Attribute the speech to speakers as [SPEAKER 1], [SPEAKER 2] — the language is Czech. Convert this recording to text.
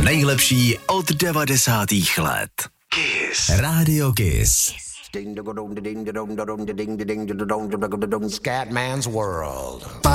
[SPEAKER 1] nejlepší od 90. let. Kiss. Radio Kiss.
[SPEAKER 2] Scatman's World.